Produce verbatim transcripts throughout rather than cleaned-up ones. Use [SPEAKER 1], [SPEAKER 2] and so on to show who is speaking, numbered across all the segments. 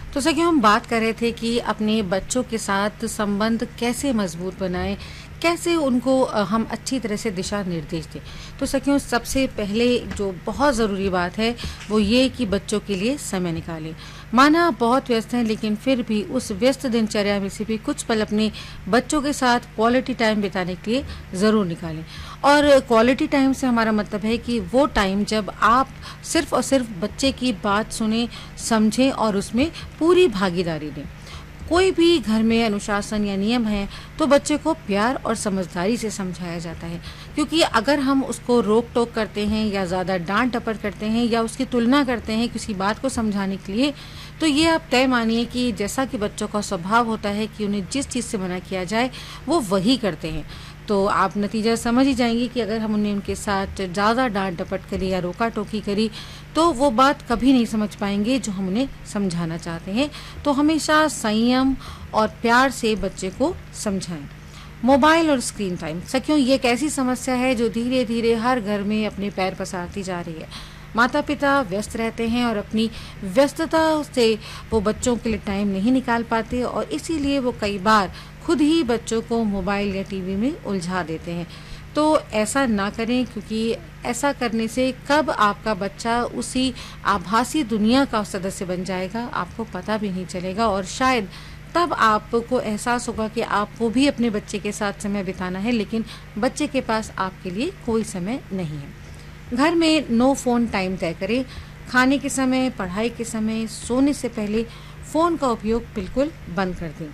[SPEAKER 1] तो सखियों, हम बात कर रहे थे कि अपने बच्चों के साथ संबंध कैसे मजबूत बनाएं, कैसे उनको अ, हम अच्छी तरह से दिशा निर्देश दें। तो सखियों, सबसे पहले जो बहुत ज़रूरी बात है वो ये कि बच्चों के लिए समय निकालें। माना आप बहुत व्यस्त हैं, लेकिन फिर भी उस व्यस्त दिनचर्या में से भी कुछ पल अपने बच्चों के साथ क्वालिटी टाइम बिताने के लिए ज़रूर निकालें। और क्वालिटी टाइम से हमारा मतलब है कि वो टाइम जब आप सिर्फ और सिर्फ बच्चे की बात सुने, समझें और उसमें पूरी भागीदारी दें। कोई भी घर में अनुशासन या नियम है तो बच्चे को प्यार और समझदारी से समझाया जाता है, क्योंकि अगर हम उसको रोक टोक करते हैं या ज़्यादा डांट डपट करते हैं या उसकी तुलना करते हैं किसी बात को समझाने के लिए, तो ये आप तय मानिए कि जैसा कि बच्चों का स्वभाव होता है कि उन्हें जिस चीज़ से मना किया जाए वो वही करते हैं। तो आप नतीजा समझ ही जाएंगे कि अगर हमने उनके साथ ज़्यादा डांट डपट करी या रोका टोकी करी तो वो बात कभी नहीं समझ पाएंगे जो हम उन्हें समझाना चाहते हैं। तो हमेशा संयम और प्यार से बच्चे को समझाएं। मोबाइल और स्क्रीन टाइम, सखियों, ये एक ऐसी समस्या है जो धीरे धीरे हर घर में अपने पैर पसारती जा रही है। माता पिता व्यस्त रहते हैं और अपनी व्यस्तता से वो बच्चों के लिए टाइम नहीं निकाल पाते और इसीलिए वो कई बार खुद ही बच्चों को मोबाइल या टीवी में उलझा देते हैं। तो ऐसा ना करें, क्योंकि ऐसा करने से कब आपका बच्चा उसी आभासी दुनिया का सदस्य बन जाएगा आपको पता भी नहीं चलेगा और शायद तब आपको एहसास होगा कि आपको भी अपने बच्चे के साथ समय बिताना है, लेकिन बच्चे के पास आपके लिए कोई समय नहीं है। घर में नो फोन टाइम तय करें। खाने के समय, पढ़ाई के समय, सोने से पहले फ़ोन का उपयोग बिल्कुल बंद कर दें।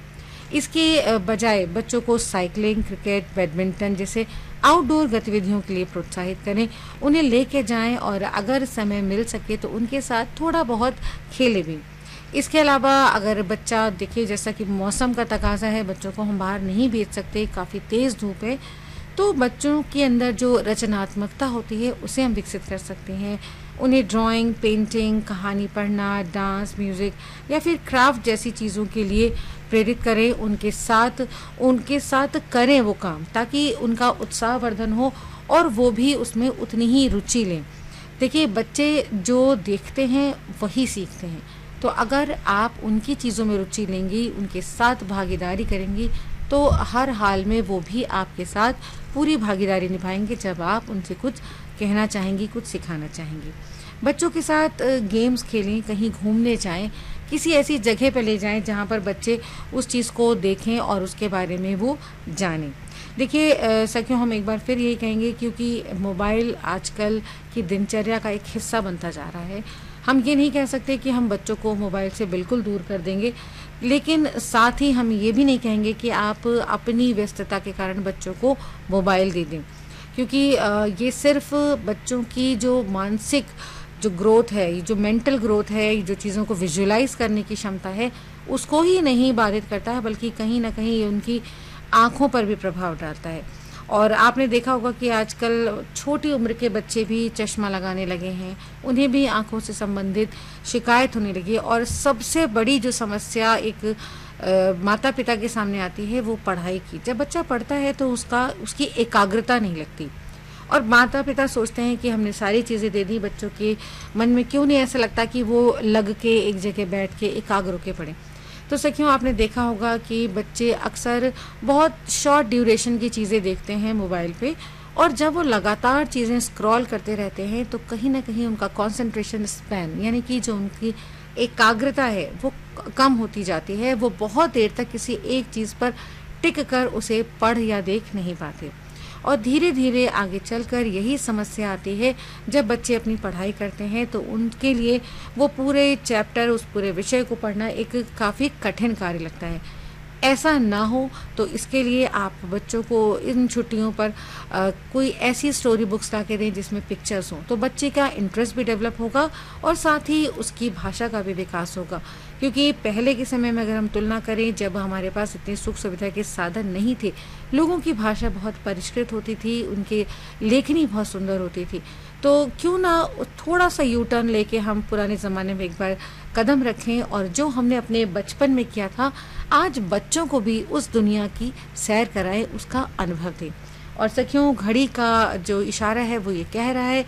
[SPEAKER 1] इसके बजाय बच्चों को साइकिलिंग, क्रिकेट, बैडमिंटन जैसे आउटडोर गतिविधियों के लिए प्रोत्साहित करें। उन्हें लेके जाएं और अगर समय मिल सके तो उनके साथ थोड़ा बहुत खेलें भी। इसके अलावा अगर बच्चा देखिए, जैसा कि मौसम का तकाजा है, बच्चों को हम बाहर नहीं भेज सकते, काफ़ी तेज़ धूप है, तो बच्चों के अंदर जो रचनात्मकता होती है उसे हम विकसित कर सकते हैं। उन्हें ड्राइंग, पेंटिंग, कहानी पढ़ना, डांस, म्यूज़िक या फिर क्राफ्ट जैसी चीज़ों के लिए प्रेरित करें। उनके साथ उनके साथ करें वो काम, ताकि उनका उत्साहवर्धन हो और वो भी उसमें उतनी ही रुचि लें। देखिए, बच्चे जो देखते हैं वही सीखते हैं, तो अगर आप उनकी चीज़ों में रुचि लेंगी, उनके साथ भागीदारी करेंगी, तो हर हाल में वो भी आपके साथ पूरी भागीदारी निभाएंगे जब आप उनसे कुछ कहना चाहेंगी, कुछ सिखाना चाहेंगी। बच्चों के साथ गेम्स खेलें, कहीं घूमने जाएं, किसी ऐसी जगह पर ले जाएं जहां पर बच्चे उस चीज़ को देखें और उसके बारे में वो जानें। देखिए सखियों, हम एक बार फिर यही कहेंगे, क्योंकि मोबाइल आजकल की दिनचर्या का एक हिस्सा बनता जा रहा है। हम ये नहीं कह सकते कि हम बच्चों को मोबाइल से बिल्कुल दूर कर देंगे, लेकिन साथ ही हम ये भी नहीं कहेंगे कि आप अपनी व्यस्तता के कारण बच्चों को मोबाइल दे दें, क्योंकि ये सिर्फ बच्चों की जो मानसिक जो ग्रोथ है, जो मेंटल ग्रोथ है, जो चीज़ों को विजुलाइज करने की क्षमता है, उसको ही नहीं बाधित करता है, बल्कि कहीं ना कहीं ये उनकी आँखों पर भी प्रभाव डालता है। और आपने देखा होगा कि आजकल छोटी उम्र के बच्चे भी चश्मा लगाने लगे हैं, उन्हें भी आंखों से संबंधित शिकायत होने लगी है। और सबसे बड़ी जो समस्या एक आ, माता पिता के सामने आती है वो पढ़ाई की। जब बच्चा पढ़ता है तो उसका उसकी एकाग्रता नहीं लगती और माता पिता सोचते हैं कि हमने सारी चीज़ें दे दी, बच्चों के मन में क्यों नहीं ऐसा लगता कि वो लग के एक जगह बैठ के एकाग्र होके पढ़ें। तो सखियों, आपने देखा होगा कि बच्चे अक्सर बहुत शॉर्ट ड्यूरेशन की चीज़ें देखते हैं मोबाइल पे, और जब वो लगातार चीज़ें स्क्रॉल करते रहते हैं तो कहीं ना कहीं उनका कंसंट्रेशन स्पैन, यानी कि जो उनकी एकाग्रता है वो कम होती जाती है। वो बहुत देर तक किसी एक चीज़ पर टिक कर उसे पढ़ या देख नहीं पाते और धीरे धीरे आगे चलकर यही समस्या आती है जब बच्चे अपनी पढ़ाई करते हैं तो उनके लिए वो पूरे चैप्टर, उस पूरे विषय को पढ़ना एक काफ़ी कठिन कार्य लगता है। ऐसा ना हो तो इसके लिए आप बच्चों को इन छुट्टियों पर आ, कोई ऐसी स्टोरी बुक्स ला के दें जिसमें पिक्चर्स हों, तो बच्चे का इंटरेस्ट भी डेवलप होगा और साथ ही उसकी भाषा का भी विकास होगा। क्योंकि पहले के समय में अगर हम तुलना करें, जब हमारे पास इतनी सुख सुविधा के साधन नहीं थे, लोगों की भाषा बहुत परिष्कृत होती थी, उनकी लेखनी बहुत सुंदर होती थी। तो क्यों ना थोड़ा सा यू टर्न लेके हम पुराने ज़माने में एक बार कदम रखें और जो हमने अपने बचपन में किया था आज बच्चों को भी उस दुनिया की सैर कराएं, उसका अनुभव दें। और सखियों, घड़ी का जो इशारा है वो ये कह रहा है